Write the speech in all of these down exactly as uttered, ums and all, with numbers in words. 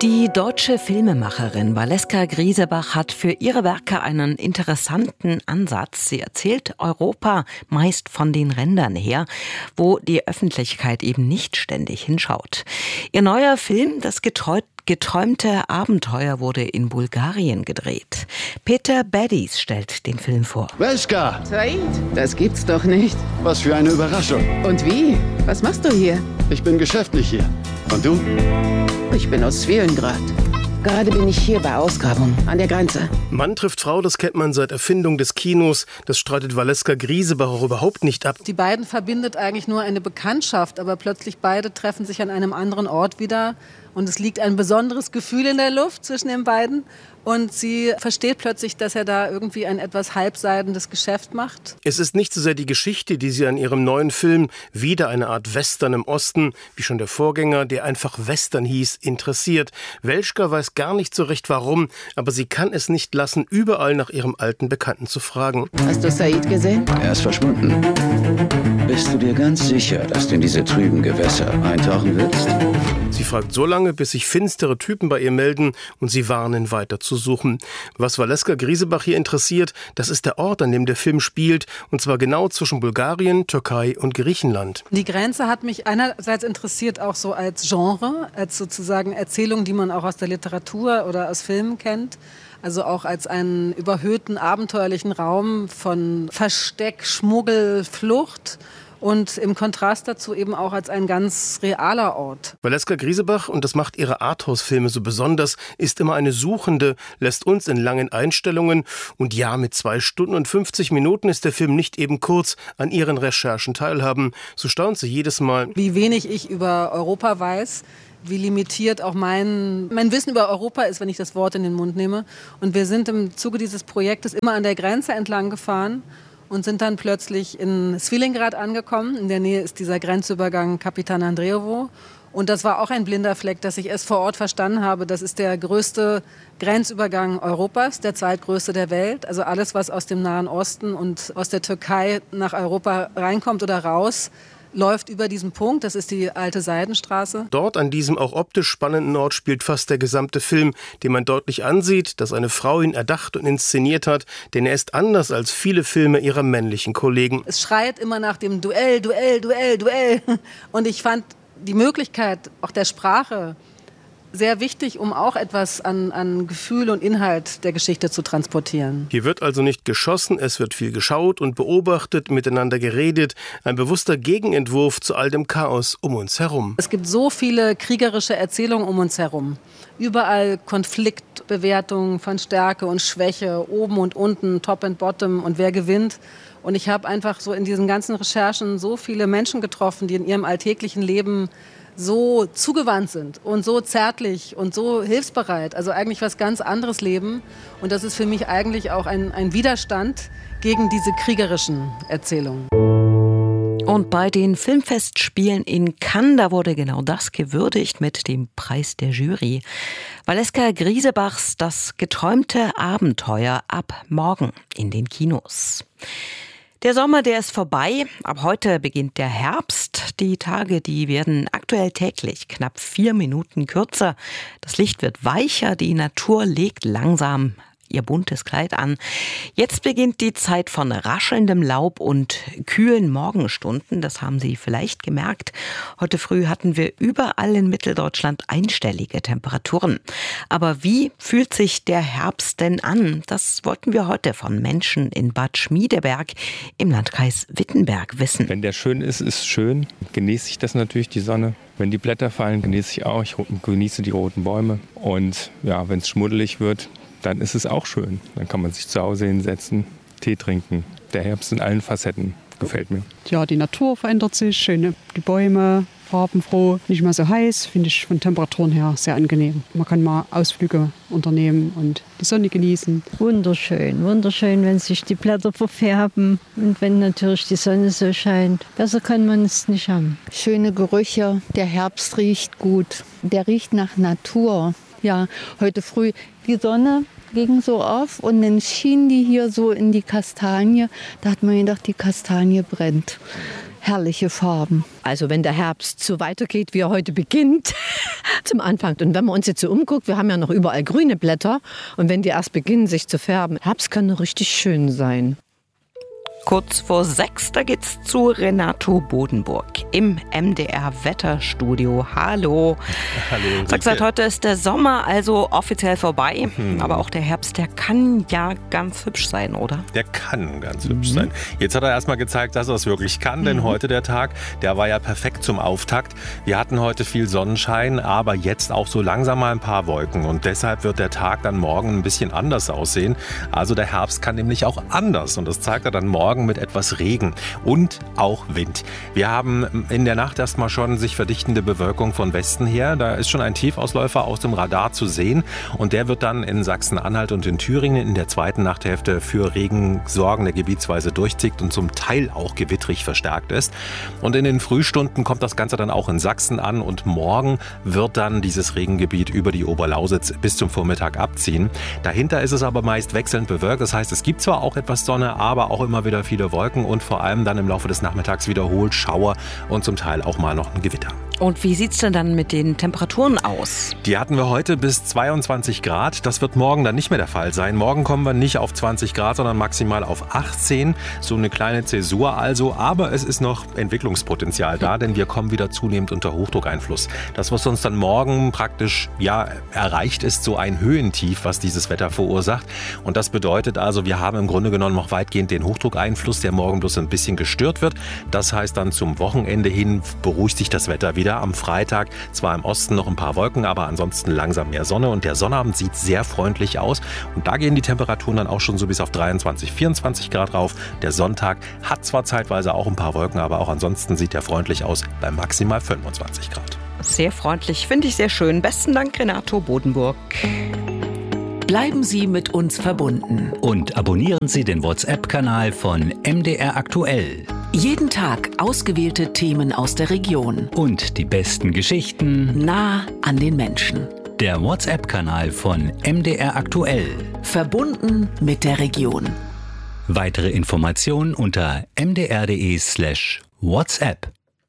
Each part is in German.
Die deutsche Filmemacherin Valeska Griesebach hat für ihre Werke einen interessanten Ansatz. Sie erzählt Europa meist von den Rändern her, wo die Öffentlichkeit eben nicht ständig hinschaut. Ihr neuer Film, das Getreu- geträumte Abenteuer, wurde in Bulgarien gedreht. Peter Baddies stellt den Film vor. Valeska! Said, das gibt's doch nicht. Was für eine Überraschung. Und wie? Was machst du hier? Ich bin geschäftlich hier. Und du? Ich bin aus Svilengrad. Gerade bin ich hier bei Ausgrabung an der Grenze. Mann trifft Frau, das kennt man seit Erfindung des Kinos. Das streitet Valeska Griesebach auch überhaupt nicht ab. Die beiden verbindet eigentlich nur eine Bekanntschaft, aber plötzlich beide treffen sich an einem anderen Ort wieder. Und es liegt ein besonderes Gefühl in der Luft zwischen den beiden. Und sie versteht plötzlich, dass er da irgendwie ein etwas halbseidendes Geschäft macht. Es ist nicht so sehr die Geschichte, die sie an ihrem neuen Film, wieder eine Art Western im Osten, wie schon der Vorgänger, der einfach Western hieß, interessiert. Welschka weiß gar nicht so recht warum, aber sie kann es nicht lassen, überall nach ihrem alten Bekannten zu fragen. Hast du Said gesehen? Er ist verschwunden. Bist du dir ganz sicher, dass du in diese trüben Gewässer eintauchen willst? Sie fragt so lange, bis sich finstere Typen bei ihr melden und sie warnen, weiter zu suchen. Was Valeska Griesebach hier interessiert, das ist der Ort, an dem der Film spielt, und zwar genau zwischen Bulgarien, Türkei und Griechenland. Die Grenze hat mich einerseits interessiert, auch so als Genre, als sozusagen Erzählung, die man auch aus der Literatur oder aus Filmen kennt. Also auch als einen überhöhten, abenteuerlichen Raum von Versteck, Schmuggel, Flucht. Und im Kontrast dazu eben auch als ein ganz realer Ort. Valeska Griesebach, und das macht ihre Arthouse-Filme so besonders, ist immer eine Suchende, lässt uns in langen Einstellungen, und ja, mit zwei Stunden und fünfzig Minuten ist der Film nicht eben kurz, an ihren Recherchen teilhaben. So staunt sie jedes Mal. Wie wenig ich über Europa weiß, wie limitiert auch mein, mein Wissen über Europa ist, wenn ich das Wort in den Mund nehme. Und wir sind im Zuge dieses Projektes immer an der Grenze entlang gefahren und sind dann plötzlich in Svilengrad angekommen. In der Nähe ist dieser Grenzübergang Kapitan Andrejevo. Und das war auch ein blinder Fleck, dass ich erst vor Ort verstanden habe. Das ist der größte Grenzübergang Europas, der zweitgrößte der Welt. Also alles, was aus dem Nahen Osten und aus der Türkei nach Europa reinkommt oder raus, läuft über diesen Punkt. Das ist die alte Seidenstraße. Dort, an diesem auch optisch spannenden Ort, spielt fast der gesamte Film, den man deutlich ansieht, dass eine Frau ihn erdacht und inszeniert hat, denn er ist anders als viele Filme ihrer männlichen Kollegen. Es schreit immer nach dem Duell, Duell, Duell, Duell. Und ich fand die Möglichkeit auch der Sprache sehr wichtig, um auch etwas an, an Gefühl und Inhalt der Geschichte zu transportieren. Hier wird also nicht geschossen, es wird viel geschaut und beobachtet, miteinander geredet. Ein bewusster Gegenentwurf zu all dem Chaos um uns herum. Es gibt so viele kriegerische Erzählungen um uns herum. Überall Konfliktbewertungen von Stärke und Schwäche, oben und unten, top and bottom und wer gewinnt. Und ich habe einfach so in diesen ganzen Recherchen so viele Menschen getroffen, die in ihrem alltäglichen Leben so zugewandt sind und so zärtlich und so hilfsbereit, also eigentlich was ganz anderes leben. Und das ist für mich eigentlich auch ein, ein Widerstand gegen diese kriegerischen Erzählungen. Und bei den Filmfestspielen in Cannes, da wurde genau das gewürdigt mit dem Preis der Jury. Valeska Griesebachs Das geträumte Abenteuer ab morgen in den Kinos. Der Sommer, der ist vorbei. Ab heute beginnt der Herbst. Die Tage, die werden aktuell täglich knapp vier Minuten kürzer. Das Licht wird weicher, die Natur legt langsam ihr buntes Kleid an. Jetzt beginnt die Zeit von raschelndem Laub und kühlen Morgenstunden. Das haben Sie vielleicht gemerkt. Heute früh hatten wir überall in Mitteldeutschland einstellige Temperaturen. Aber wie fühlt sich der Herbst denn an? Das wollten wir heute von Menschen in Bad Schmiedeberg im Landkreis Wittenberg wissen. Wenn der schön ist, ist schön. Genieße ich das natürlich, die Sonne. Wenn die Blätter fallen, genieße ich auch. Ich genieße die roten Bäume. Und ja, wenn es schmuddelig wird, dann ist es auch schön. Dann kann man sich zu Hause hinsetzen, Tee trinken. Der Herbst in allen Facetten gefällt mir. Ja, die Natur verändert sich, schöne die Bäume, farbenfroh, nicht mehr so heiß, finde ich von Temperaturen her sehr angenehm. Man kann mal Ausflüge unternehmen und die Sonne genießen. Wunderschön, wunderschön, wenn sich die Blätter verfärben und wenn natürlich die Sonne so scheint. Besser kann man es nicht haben. Schöne Gerüche, der Herbst riecht gut, der riecht nach Natur. Ja, heute früh die Sonne ging so auf und dann schien die hier so in die Kastanie. Da hat man gedacht, die Kastanie brennt. herrliche Farben. Also wenn der Herbst so weitergeht, wie er heute beginnt, zum Anfang. Und wenn man uns jetzt so umguckt, wir haben ja noch überall grüne Blätter. Und wenn die erst beginnen, sich zu färben, Herbst kann richtig schön sein. Kurz vor sechs, da geht's zu Renato Bodenburg im M D R-Wetterstudio. Hallo. Hallo. Sag, seit heute ist der Sommer also offiziell vorbei. Hm. Aber auch der Herbst, der kann ja ganz hübsch sein, oder? Der kann ganz hübsch mhm. sein. Jetzt hat er erstmal gezeigt, dass er es wirklich kann. Mhm. Denn heute der Tag, der war ja perfekt zum Auftakt. Wir hatten heute viel Sonnenschein, aber jetzt auch so langsam mal ein paar Wolken. Und deshalb wird der Tag dann morgen ein bisschen anders aussehen. Also der Herbst kann nämlich auch anders. Und das zeigt er dann morgen mit etwas Regen und auch Wind. Wir haben in der Nacht erstmal schon sich verdichtende Bewölkung von Westen her. Da ist schon ein Tiefausläufer aus dem Radar zu sehen und der wird dann in Sachsen-Anhalt und in Thüringen in der zweiten Nachthälfte für Regen sorgen, der gebietsweise durchzieht und zum Teil auch gewittrig verstärkt ist. Und in den Frühstunden kommt das Ganze dann auch in Sachsen an und morgen wird dann dieses Regengebiet über die Oberlausitz bis zum Vormittag abziehen. Dahinter ist es aber meist wechselnd bewölkt. Das heißt, es gibt zwar auch etwas Sonne, aber auch immer wieder viele Wolken und vor allem dann im Laufe des Nachmittags wiederholt Schauer und zum Teil auch mal noch ein Gewitter. Und wie sieht es denn dann mit den Temperaturen aus? Die hatten wir heute bis zweiundzwanzig Grad. Das wird morgen dann nicht mehr der Fall sein. Morgen kommen wir nicht auf zwanzig Grad, sondern maximal auf achtzehn. So eine kleine Zäsur also. Aber es ist noch Entwicklungspotenzial da, denn wir kommen wieder zunehmend unter Hochdruckeinfluss. Das, was uns dann morgen praktisch ja, erreicht, ist so ein Höhentief, was dieses Wetter verursacht. Und das bedeutet also, wir haben im Grunde genommen noch weitgehend den Hochdruckeinfluss, der morgen bloß ein bisschen gestört wird. Das heißt dann zum Wochenende hin beruhigt sich das Wetter wieder. Am Freitag zwar im Osten noch ein paar Wolken, aber ansonsten langsam mehr Sonne und der Sonnabend sieht sehr freundlich aus und da gehen die Temperaturen dann auch schon so bis auf dreiundzwanzig, vierundzwanzig Grad rauf. Der Sonntag hat zwar zeitweise auch ein paar Wolken, aber auch ansonsten sieht er freundlich aus bei maximal fünfundzwanzig Grad. Sehr freundlich, finde ich sehr schön. Besten Dank, Renato Bodenburg. Bleiben Sie mit uns verbunden. Und abonnieren Sie den WhatsApp-Kanal von M D R Aktuell. Jeden Tag ausgewählte Themen aus der Region. Und die besten Geschichten nah an den Menschen. Der WhatsApp-Kanal von M D R Aktuell. Verbunden mit der Region. Weitere Informationen unter m d r punkt d e slash WhatsApp.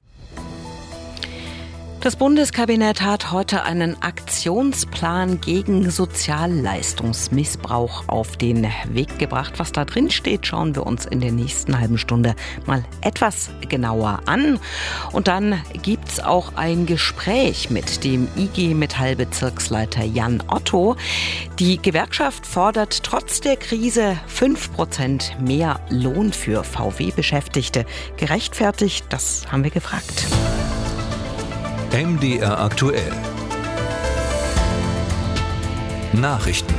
Das Bundeskabinett hat heute einen Aktionsplan gegen Sozialleistungsmissbrauch auf den Weg gebracht. Was da drin steht, schauen wir uns in der nächsten halben Stunde mal etwas genauer an. Und dann gibt's auch ein Gespräch mit dem I G Metall-Bezirksleiter Jan Otto. Die Gewerkschaft fordert trotz der Krise fünf Prozent mehr Lohn für V W-Beschäftigte. Gerechtfertigt? Das haben wir gefragt. M D R Aktuell. Nachrichten.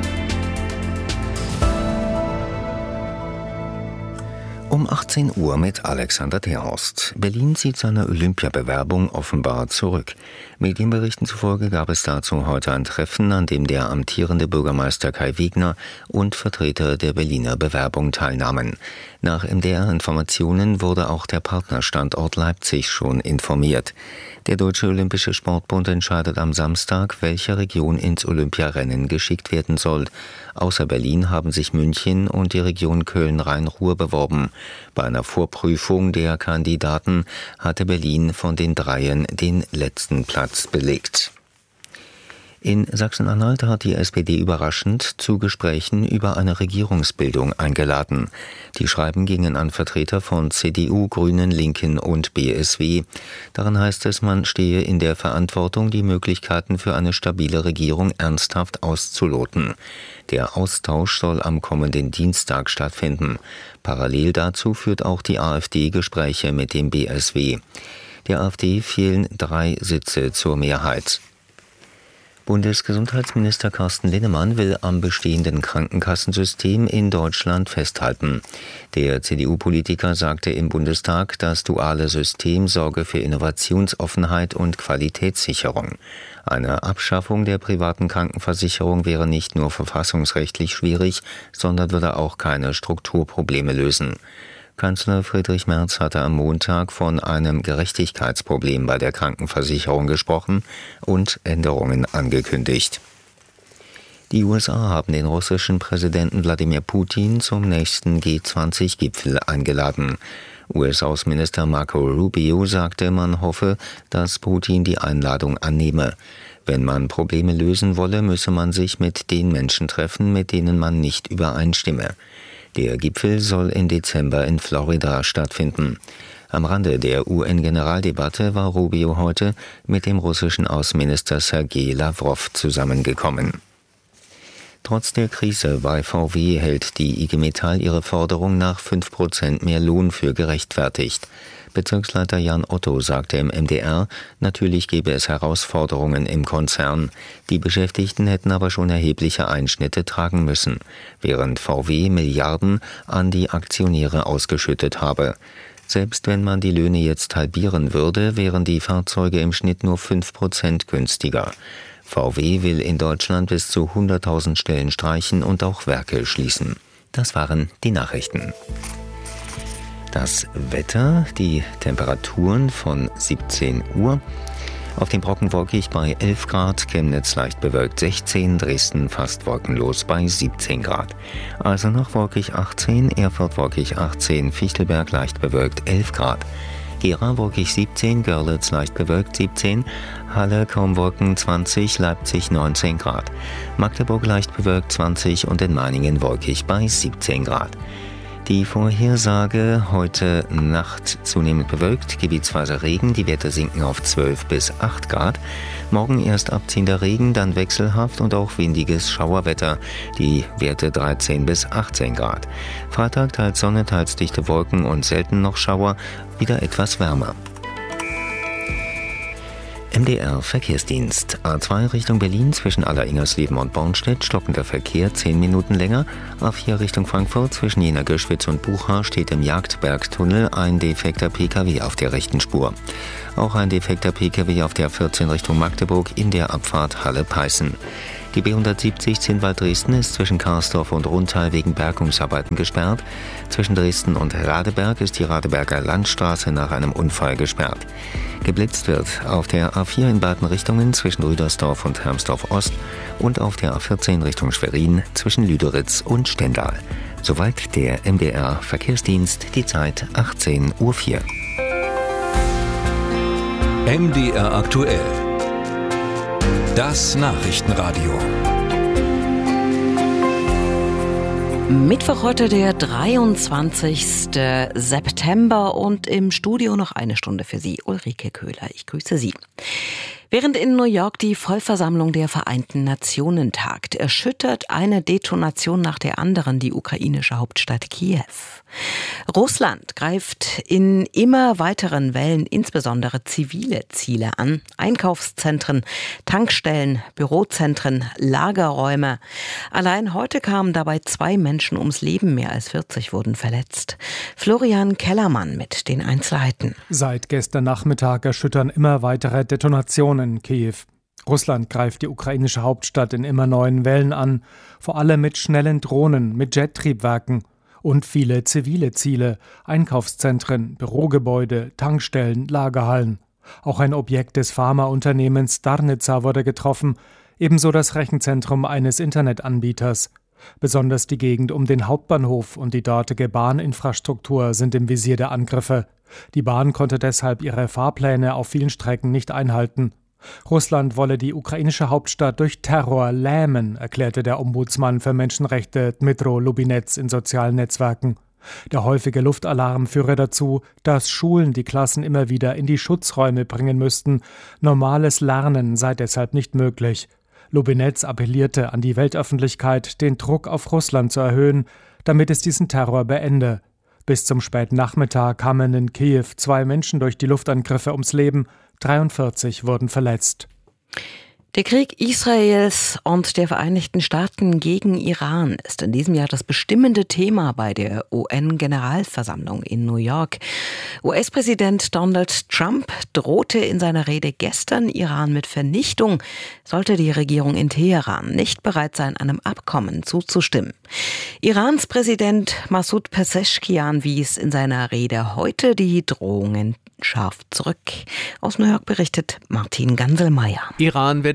Um achtzehn Uhr mit Alexander Terhorst. Berlin zieht seine Olympiabewerbung offenbar zurück. Medienberichten zufolge gab es dazu heute ein Treffen, an dem der amtierende Bürgermeister Kai Wegner und Vertreter der Berliner Bewerbung teilnahmen. Nach M D R-Informationen wurde auch der Partnerstandort Leipzig schon informiert. Der Deutsche Olympische Sportbund entscheidet am Samstag, welche Region ins Olympiarennen geschickt werden soll. Außer Berlin haben sich München und die Region Köln-Rhein-Ruhr beworben. Bei einer Vorprüfung der Kandidaten hatte Berlin von den Dreien den letzten Platz belegt. In Sachsen-Anhalt hat die S P D überraschend zu Gesprächen über eine Regierungsbildung eingeladen. Die Schreiben gingen an Vertreter von C D U, Grünen, Linken und B S W. Darin heißt es, man stehe in der Verantwortung, die Möglichkeiten für eine stabile Regierung ernsthaft auszuloten. Der Austausch soll am kommenden Dienstag stattfinden. Parallel dazu führt auch die AfD Gespräche mit dem B S W. Der AfD fehlen drei Sitze zur Mehrheit. Bundesgesundheitsminister Carsten Linnemann will am bestehenden Krankenkassensystem in Deutschland festhalten. Der C D U-Politiker sagte im Bundestag, das duale System sorge für Innovationsoffenheit und Qualitätssicherung. Eine Abschaffung der privaten Krankenversicherung wäre nicht nur verfassungsrechtlich schwierig, sondern würde auch keine Strukturprobleme lösen. Kanzler Friedrich Merz hatte am Montag von einem Gerechtigkeitsproblem bei der Krankenversicherung gesprochen und Änderungen angekündigt. Die U S A haben den russischen Präsidenten Wladimir Putin zum nächsten G zwanzig Gipfel eingeladen. U S-Außenminister Marco Rubio sagte, man hoffe, dass Putin die Einladung annehme. Wenn man Probleme lösen wolle, müsse man sich mit den Menschen treffen, mit denen man nicht übereinstimme. Der Gipfel soll im Dezember in Florida stattfinden. Am Rande der U N-Generaldebatte war Rubio heute mit dem russischen Außenminister Sergei Lawrow zusammengekommen. Trotz der Krise bei V W hält die I G Metall ihre Forderung nach fünf Prozent mehr Lohn für gerechtfertigt. Bezirksleiter Jan Otto sagte im M D R, natürlich gebe es Herausforderungen im Konzern. Die Beschäftigten hätten aber schon erhebliche Einschnitte tragen müssen, während V W Milliarden an die Aktionäre ausgeschüttet habe. Selbst wenn man die Löhne jetzt halbieren würde, wären die Fahrzeuge im Schnitt nur fünf Prozent günstiger. V W will in Deutschland bis zu hunderttausend Stellen streichen und auch Werke schließen. Das waren die Nachrichten. Das Wetter, die Temperaturen von siebzehn Uhr. Auf dem Brocken wolkig bei elf Grad, Chemnitz leicht bewölkt sechzehn, Dresden fast wolkenlos bei siebzehn Grad. Also noch wolkig achtzehn, Erfurt wolkig achtzehn, Fichtelberg leicht bewölkt elf Grad. Gera wolkig siebzehn, Görlitz leicht bewölkt siebzehn, Halle kaum Wolken zwanzig, Leipzig neunzehn Grad. Magdeburg leicht bewölkt zwanzig und in Meiningen wolkig bei siebzehn Grad. Die Vorhersage: heute Nacht zunehmend bewölkt, gebietsweise Regen, die Werte sinken auf zwölf bis acht Grad. Morgen erst abziehender Regen, dann wechselhaft und auch windiges Schauerwetter, die Werte dreizehn bis achtzehn Grad. Freitag teils Sonne, teils dichte Wolken und selten noch Schauer, wieder etwas wärmer. M D R Verkehrsdienst. A zwei Richtung Berlin zwischen Aller-Ingersleben und Bornstedt, stockender Verkehr zehn Minuten länger. A vier Richtung Frankfurt zwischen Jena Göschwitz und Bucha steht im Jagdbergtunnel ein defekter P K W auf der rechten Spur. Auch ein defekter P K W auf der A vierzehn Richtung Magdeburg in der Abfahrt Halle-Peißen. Die B hundertsiebzig Zinnwald-Dresden ist zwischen Karsdorf und Rundtal wegen Bergungsarbeiten gesperrt. Zwischen Dresden und Radeberg ist die Radeberger Landstraße nach einem Unfall gesperrt. Geblitzt wird auf der A vier in beiden Richtungen zwischen Rüdersdorf und Hermsdorf-Ost und auf der A vierzehn Richtung Schwerin zwischen Lüderitz und Stendal. Soweit der M D R Verkehrsdienst, die Zeit achtzehn Uhr vier. M D R aktuell. Das Nachrichtenradio. Mittwoch heute der dreiundzwanzigste September und im Studio noch eine Stunde für Sie, Ulrike Köhler. Ich grüße Sie. Während in New York die Vollversammlung der Vereinten Nationen tagt, erschüttert eine Detonation nach der anderen die ukrainische Hauptstadt Kiew. Russland greift in immer weiteren Wellen insbesondere zivile Ziele an. Einkaufszentren, Tankstellen, Bürozentren, Lagerräume. Allein heute kamen dabei zwei Menschen ums Leben, mehr als vierzig wurden verletzt. Florian Kellermann mit den Einzelheiten. Seit gestern Nachmittag erschüttern immer weitere Detonationen in Kiew. Russland greift die ukrainische Hauptstadt in immer neuen Wellen an, vor allem mit schnellen Drohnen, mit Jettriebwerken. Und viele zivile Ziele, Einkaufszentren, Bürogebäude, Tankstellen, Lagerhallen. Auch ein Objekt des Pharmaunternehmens Darnica wurde getroffen, ebenso das Rechenzentrum eines Internetanbieters. Besonders die Gegend um den Hauptbahnhof und die dortige Bahninfrastruktur sind im Visier der Angriffe. Die Bahn konnte deshalb ihre Fahrpläne auf vielen Strecken nicht einhalten. Russland wolle die ukrainische Hauptstadt durch Terror lähmen, erklärte der Ombudsmann für Menschenrechte Dmytro Lubinets in sozialen Netzwerken. Der häufige Luftalarm führe dazu, dass Schulen die Klassen immer wieder in die Schutzräume bringen müssten. Normales Lernen sei deshalb nicht möglich. Lubinets appellierte an die Weltöffentlichkeit, den Druck auf Russland zu erhöhen, damit es diesen Terror beende. Bis zum späten Nachmittag kamen in Kiew zwei Menschen durch die Luftangriffe ums Leben, dreiundvierzig wurden verletzt. Der Krieg Israels und der Vereinigten Staaten gegen Iran ist in diesem Jahr das bestimmende Thema bei der U N-Generalversammlung in New York. U S-Präsident Donald Trump drohte in seiner Rede gestern Iran mit Vernichtung, sollte die Regierung in Teheran nicht bereit sein, einem Abkommen zuzustimmen. Irans Präsident Masoud Pezeshkian wies in seiner Rede heute die Drohungen scharf zurück. Aus New York berichtet Martin Ganselmeier. Iran werde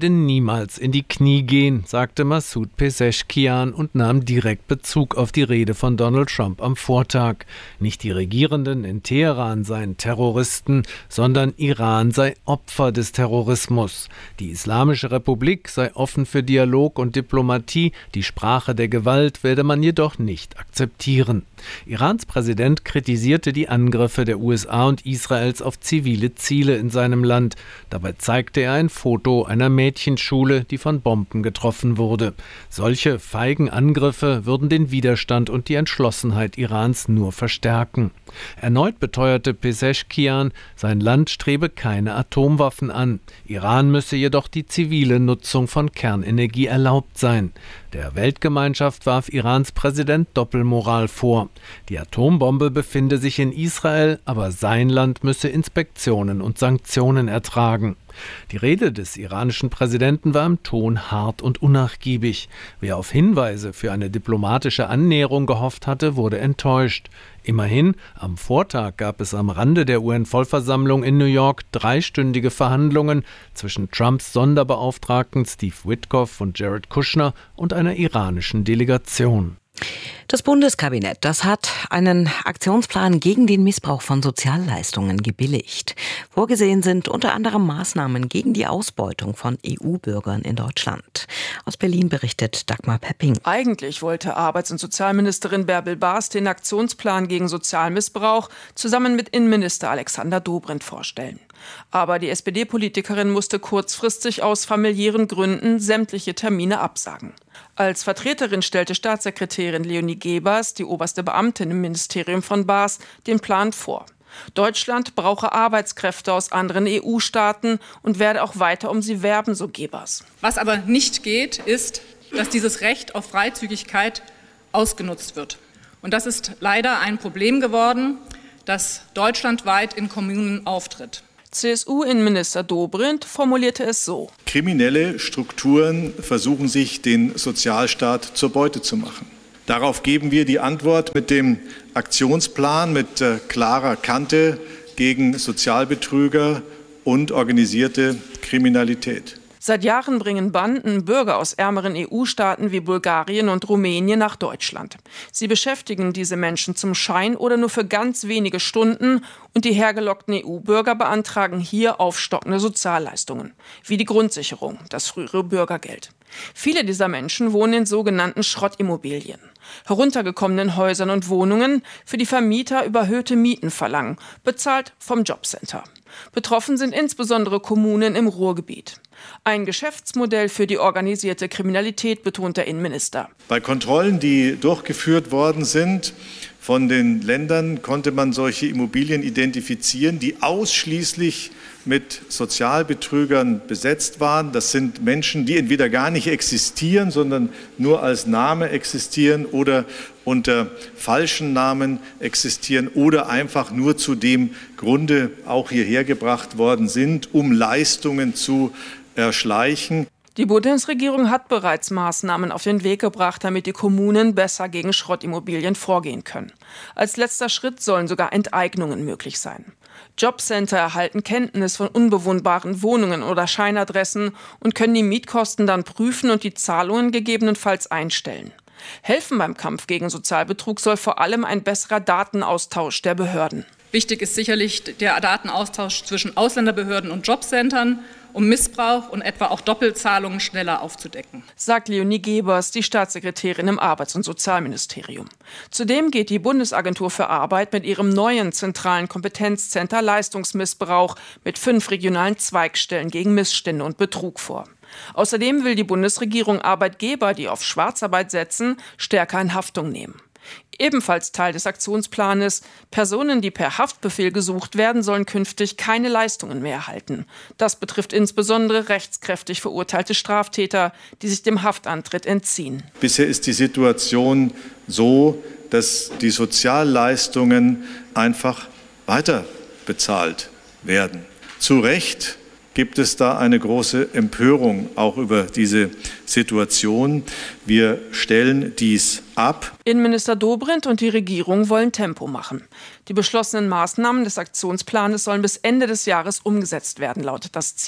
werde niemals in die Knie gehen, sagte Masoud Pezeshkian und nahm direkt Bezug auf die Rede von Donald Trump am Vortag. Nicht die Regierenden in Teheran seien Terroristen, sondern Iran sei Opfer des Terrorismus. Die Islamische Republik sei offen für Dialog und Diplomatie, die Sprache der Gewalt werde man jedoch nicht akzeptieren. Irans Präsident kritisierte die Angriffe der U S A und Israels auf zivile Ziele in seinem Land. Dabei zeigte er ein Foto einer Mädchenschule, die von Bomben getroffen wurde. Solche feigen Angriffe würden den Widerstand und die Entschlossenheit Irans nur verstärken. Erneut beteuerte Pezeshkian, sein Land strebe keine Atomwaffen an. Iran müsse jedoch die zivile Nutzung von Kernenergie erlaubt sein. Der Weltgemeinschaft warf Irans Präsident Doppelmoral vor. Die Atombombe befinde sich in Israel, aber sein Land müsse Inspektionen und Sanktionen ertragen. Die Rede des iranischen Präsidenten war im Ton hart und unnachgiebig. Wer auf Hinweise für eine diplomatische Annäherung gehofft hatte, wurde enttäuscht. Immerhin, am Vortag gab es am Rande der U N-Vollversammlung in New York dreistündige Verhandlungen zwischen Trumps Sonderbeauftragten Steve Witkoff und Jared Kushner und einer iranischen Delegation. Das Bundeskabinett, das hat einen Aktionsplan gegen den Missbrauch von Sozialleistungen gebilligt. Vorgesehen sind unter anderem Maßnahmen gegen die Ausbeutung von E U-Bürgern in Deutschland. Aus Berlin berichtet Dagmar Pepping. Eigentlich wollte Arbeits- und Sozialministerin Bärbel Baas den Aktionsplan gegen Sozialmissbrauch zusammen mit Innenminister Alexander Dobrindt vorstellen. Aber die S P D-Politikerin musste kurzfristig aus familiären Gründen sämtliche Termine absagen. Als Vertreterin stellte Staatssekretärin Leonie Gebers, die oberste Beamtin im Ministerium von Baas, den Plan vor. Deutschland brauche Arbeitskräfte aus anderen E U-Staaten und werde auch weiter um sie werben, so Gebers. Was aber nicht geht, ist, dass dieses Recht auf Freizügigkeit ausgenutzt wird. Und das ist leider ein Problem geworden, das deutschlandweit in Kommunen auftritt. C S U-Innenminister Dobrindt formulierte es so: Kriminelle Strukturen versuchen sich, den Sozialstaat zur Beute zu machen. Darauf geben wir die Antwort mit dem Aktionsplan mit äh, klarer Kante gegen Sozialbetrüger und organisierte Kriminalität. Seit Jahren bringen Banden Bürger aus ärmeren E U-Staaten wie Bulgarien und Rumänien nach Deutschland. Sie beschäftigen diese Menschen zum Schein oder nur für ganz wenige Stunden und die hergelockten E U-Bürger beantragen hier aufstockende Sozialleistungen, wie die Grundsicherung, das frühere Bürgergeld. Viele dieser Menschen wohnen in sogenannten Schrottimmobilien, heruntergekommenen Häusern und Wohnungen, für die Vermieter überhöhte Mieten verlangen, bezahlt vom Jobcenter. Betroffen sind insbesondere Kommunen im Ruhrgebiet. Ein Geschäftsmodell für die organisierte Kriminalität, betont der Innenminister. Bei Kontrollen, die durchgeführt worden sind von den Ländern, konnte man solche Immobilien identifizieren, die ausschließlich mit Sozialbetrügern besetzt waren. Das sind Menschen, die entweder gar nicht existieren, sondern nur als Name existieren oder unter falschen Namen existieren oder einfach nur zu dem Grunde auch hierher gebracht worden sind, um Leistungen zu erschleichen. Die Bundesregierung hat bereits Maßnahmen auf den Weg gebracht, damit die Kommunen besser gegen Schrottimmobilien vorgehen können. Als letzter Schritt sollen sogar Enteignungen möglich sein. Jobcenter erhalten Kenntnis von unbewohnbaren Wohnungen oder Scheinadressen und können die Mietkosten dann prüfen und die Zahlungen gegebenenfalls einstellen. Helfen beim Kampf gegen Sozialbetrug soll vor allem ein besserer Datenaustausch der Behörden. Wichtig ist sicherlich der Datenaustausch zwischen Ausländerbehörden und Jobcentern, um Missbrauch und etwa auch Doppelzahlungen schneller aufzudecken, sagt Leonie Gebers, die Staatssekretärin im Arbeits- und Sozialministerium. Zudem geht die Bundesagentur für Arbeit mit ihrem neuen zentralen Kompetenzzentrum Leistungsmissbrauch mit fünf regionalen Zweigstellen gegen Missstände und Betrug vor. Außerdem will die Bundesregierung Arbeitgeber, die auf Schwarzarbeit setzen, stärker in Haftung nehmen. Ebenfalls Teil des Aktionsplanes: Personen, die per Haftbefehl gesucht werden, sollen künftig keine Leistungen mehr erhalten. Das betrifft insbesondere rechtskräftig verurteilte Straftäter, die sich dem Haftantritt entziehen. Bisher ist die Situation so, dass die Sozialleistungen einfach weiter bezahlt werden. Zu Recht gibt es da eine große Empörung auch über diese Situation. Wir stellen dies ab. Innenminister Dobrindt und die Regierung wollen Tempo machen. Die beschlossenen Maßnahmen des Aktionsplanes sollen bis Ende des Jahres umgesetzt werden, lautet das Ziel.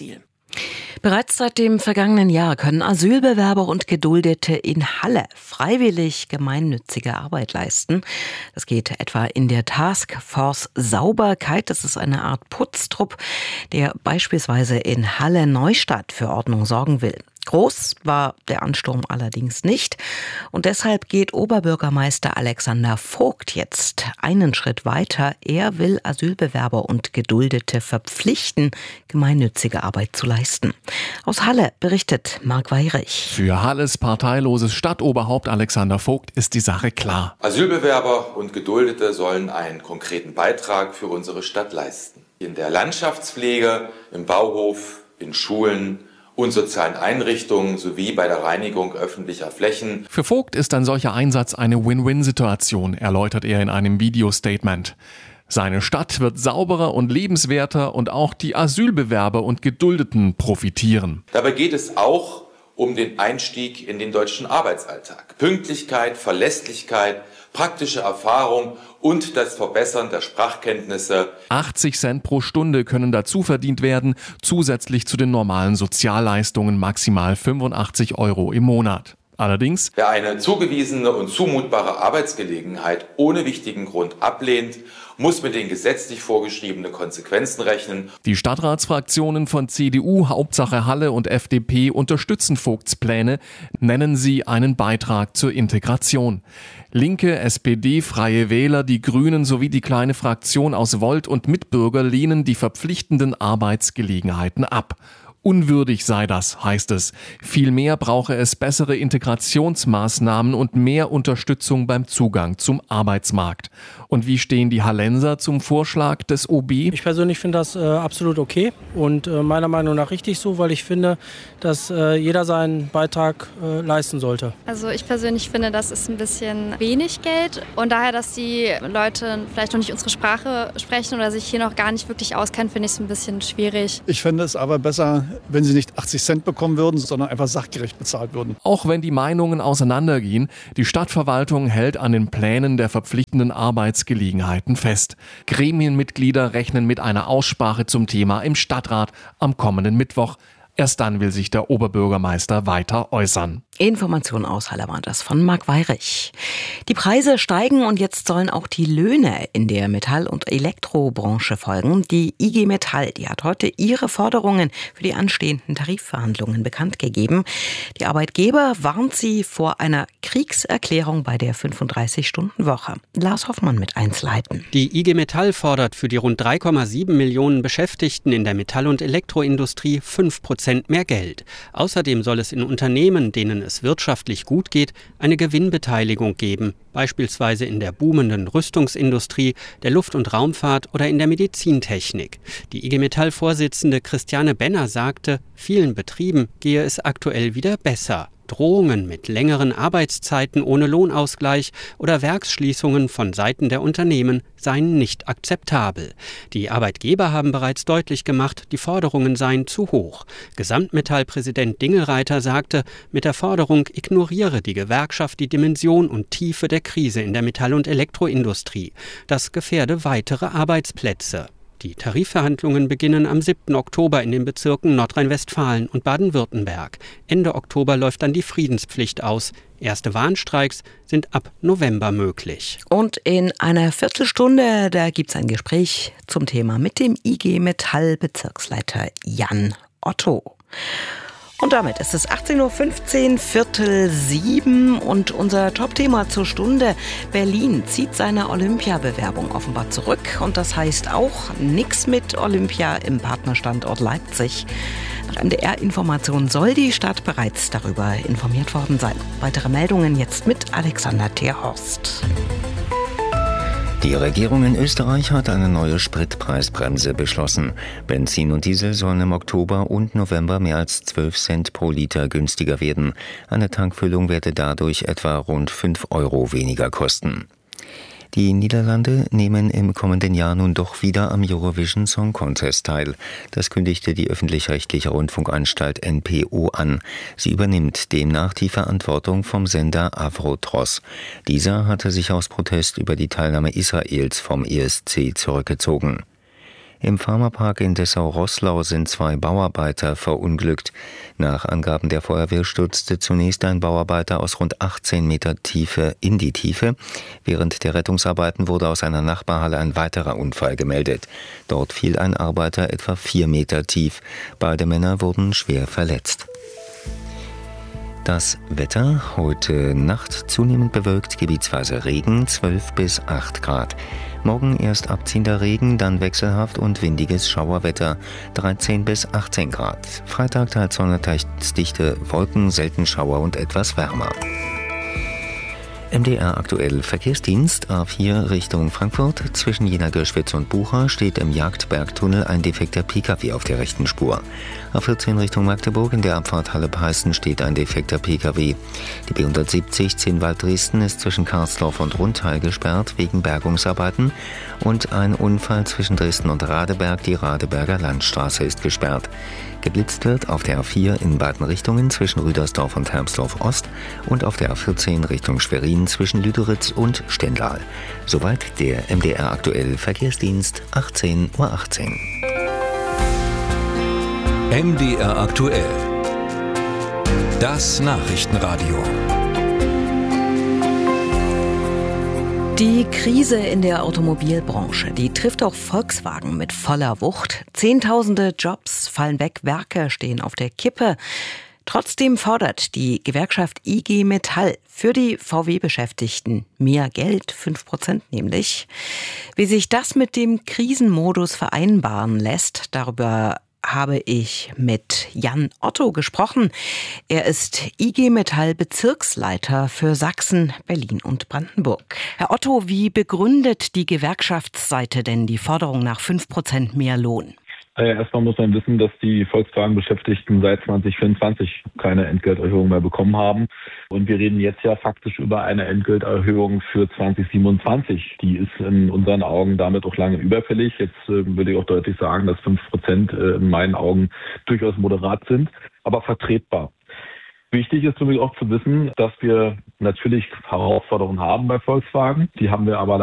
Bereits seit dem vergangenen Jahr können Asylbewerber und Geduldete in Halle freiwillig gemeinnützige Arbeit leisten. Das geht etwa in der Taskforce Sauberkeit. Das ist eine Art Putztrupp, der beispielsweise in Halle-Neustadt für Ordnung sorgen will. Groß war der Ansturm allerdings nicht und deshalb geht Oberbürgermeister Alexander Vogt jetzt einen Schritt weiter. Er will Asylbewerber und Geduldete verpflichten, gemeinnützige Arbeit zu leisten. Aus Halle berichtet Marc Weyrich. Für Halles parteiloses Stadtoberhaupt Alexander Vogt ist die Sache klar. Asylbewerber und Geduldete sollen einen konkreten Beitrag für unsere Stadt leisten. In der Landschaftspflege, im Bauhof, in Schulen und sozialen Einrichtungen sowie bei der Reinigung öffentlicher Flächen. Für Vogt ist ein solcher Einsatz eine Win-Win-Situation, erläutert er in einem Video-Statement. Seine Stadt wird sauberer und lebenswerter und auch die Asylbewerber und Geduldeten profitieren. Dabei geht es auch um den Einstieg in den deutschen Arbeitsalltag. Pünktlichkeit, Verlässlichkeit, praktische Erfahrung und das Verbessern der Sprachkenntnisse. achtzig Cent pro Stunde können dazu verdient werden, zusätzlich zu den normalen Sozialleistungen maximal fünfundachtzig Euro im Monat. Allerdings, wer eine zugewiesene und zumutbare Arbeitsgelegenheit ohne wichtigen Grund ablehnt, muss mit den gesetzlich vorgeschriebenen Konsequenzen rechnen. Die Stadtratsfraktionen von C D U, Hauptsache Halle und F D P unterstützen Vogts Pläne, nennen sie einen Beitrag zur Integration. Linke, S P D, Freie Wähler, die Grünen sowie die kleine Fraktion aus Volt und Mitbürger lehnen die verpflichtenden Arbeitsgelegenheiten ab. Unwürdig sei das, heißt es. Vielmehr brauche es bessere Integrationsmaßnahmen und mehr Unterstützung beim Zugang zum Arbeitsmarkt. Und wie stehen die Hallenser zum Vorschlag des O B? Ich persönlich finde das äh, absolut okay und äh, meiner Meinung nach richtig so, weil ich finde, dass äh, jeder seinen Beitrag äh, leisten sollte. Also ich persönlich finde, das ist ein bisschen wenig Geld und daher, dass die Leute vielleicht noch nicht unsere Sprache sprechen oder sich hier noch gar nicht wirklich auskennen, finde ich es ein bisschen schwierig. Ich finde es aber besser, wenn sie nicht achtzig Cent bekommen würden, sondern einfach sachgerecht bezahlt würden. Auch wenn die Meinungen auseinandergehen, die Stadtverwaltung hält an den Plänen der verpflichtenden Arbeitsgelegenheiten fest. Gremienmitglieder rechnen mit einer Aussprache zum Thema im Stadtrat am kommenden Mittwoch. Erst dann will sich der Oberbürgermeister weiter äußern. Informationen aus Halle war das von Marc Weyrich. Die Preise steigen und jetzt sollen auch die Löhne in der Metall- und Elektrobranche folgen. Die I G Metall, die hat heute ihre Forderungen für die anstehenden Tarifverhandlungen bekannt gegeben. Die Arbeitgeber warnt sie vor einer Kriegserklärung bei der fünfunddreißig-Stunden-Woche. Lars Hoffmann mit Einzelheiten. Die I G Metall fordert für die rund drei Komma sieben Millionen Beschäftigten in der Metall- und Elektroindustrie fünf Prozent mehr Geld. Außerdem soll es in Unternehmen, denen es wirtschaftlich gut geht, eine Gewinnbeteiligung geben, beispielsweise in der boomenden Rüstungsindustrie, der Luft- und Raumfahrt oder in der Medizintechnik. Die I G Metall-Vorsitzende Christiane Benner sagte, vielen Betrieben gehe es aktuell wieder besser. Drohungen mit längeren Arbeitszeiten ohne Lohnausgleich oder Werksschließungen von Seiten der Unternehmen seien nicht akzeptabel. Die Arbeitgeber haben bereits deutlich gemacht, die Forderungen seien zu hoch. Gesamtmetall-Präsident Dingelreiter sagte, mit der Forderung ignoriere die Gewerkschaft die Dimension und Tiefe der Krise in der Metall- und Elektroindustrie. Das gefährde weitere Arbeitsplätze. Die Tarifverhandlungen beginnen am siebten Oktober in den Bezirken Nordrhein-Westfalen und Baden-Württemberg. Ende Oktober läuft dann die Friedenspflicht aus. Erste Warnstreiks sind ab November möglich. Und in einer Viertelstunde, da gibt es ein Gespräch zum Thema mit dem I G Metall-Bezirksleiter Jan Otto. Und damit ist es achtzehn Uhr fünfzehn, Viertel sieben und unser Top-Thema zur Stunde. Berlin zieht seine Olympiabewerbung offenbar zurück und das heißt auch nichts mit Olympia im Partnerstandort Leipzig. Nach M D R-Informationen soll die Stadt bereits darüber informiert worden sein. Weitere Meldungen jetzt mit Alexander Terhorst. Die Regierung in Österreich hat eine neue Spritpreisbremse beschlossen. Benzin und Diesel sollen im Oktober und November mehr als zwölf Cent pro Liter günstiger werden. Eine Tankfüllung werde dadurch etwa rund fünf Euro weniger kosten. Die Niederlande nehmen im kommenden Jahr nun doch wieder am Eurovision Song Contest teil. Das kündigte die öffentlich-rechtliche Rundfunkanstalt N P O an. Sie übernimmt demnach die Verantwortung vom Sender Avrotros. Dieser hatte sich aus Protest über die Teilnahme Israels vom E S C zurückgezogen. Im Pharmapark in Dessau-Roßlau sind zwei Bauarbeiter verunglückt. Nach Angaben der Feuerwehr stürzte zunächst ein Bauarbeiter aus rund achtzehn Meter Tiefe in die Tiefe. Während der Rettungsarbeiten wurde aus einer Nachbarhalle ein weiterer Unfall gemeldet. Dort fiel ein Arbeiter etwa vier Meter tief. Beide Männer wurden schwer verletzt. Das Wetter: heute Nacht zunehmend bewölkt, gebietsweise Regen, zwölf bis acht Grad. Morgen erst abziehender Regen, dann wechselhaft und windiges Schauerwetter, dreizehn bis achtzehn Grad. Freitag teils Sonne, teils dichte Wolken, selten Schauer und etwas wärmer. M D R aktuell Verkehrsdienst A vier Richtung Frankfurt. Zwischen Jena-Girschwitz und Bucha steht im Jagdbergtunnel ein defekter Pkw auf der rechten Spur. A vierzehn Richtung Magdeburg in der Abfahrt Halle-Peißen steht ein defekter Pkw. Die B hundertsiebzig Zinnwald-Dresden ist zwischen Karsdorf und Rundtal gesperrt wegen Bergungsarbeiten. Und ein Unfall zwischen Dresden und Radeberg, die Radeberger Landstraße ist gesperrt. Geblitzt wird auf der A vier in beiden Richtungen zwischen Rüdersdorf und Hermsdorf Ost und auf der A vierzehn Richtung Schwerin zwischen Lüderitz und Stendal. Soweit der M D R aktuell Verkehrsdienst, achtzehn Uhr achtzehn. M D R aktuell. Das Nachrichtenradio. Die Krise in der Automobilbranche, die trifft auch Volkswagen mit voller Wucht. Zehntausende Jobs fallen weg, Werke stehen auf der Kippe. Trotzdem fordert die Gewerkschaft I G Metall für die V W-Beschäftigten mehr Geld, fünf Prozent nämlich. Wie sich das mit dem Krisenmodus vereinbaren lässt, darüber habe ich mit Jan Otto gesprochen. Er ist I G Metall Bezirksleiter für Sachsen, Berlin und Brandenburg. Herr Otto, wie begründet die Gewerkschaftsseite denn die Forderung nach fünf Prozent mehr Lohn? Naja, erstmal muss man wissen, dass die Volkswagen-Beschäftigten seit zwanzig vierundzwanzig keine Entgelterhöhung mehr bekommen haben. Und wir reden jetzt ja faktisch über eine Entgelterhöhung für zwanzig siebenundzwanzig. Die ist in unseren Augen damit auch lange überfällig. Jetzt äh, würde ich auch deutlich sagen, dass fünf Prozent äh, in meinen Augen durchaus moderat sind, aber vertretbar. Wichtig ist für mich auch zu wissen, dass wir natürlich Herausforderungen haben bei Volkswagen. Die haben wir aber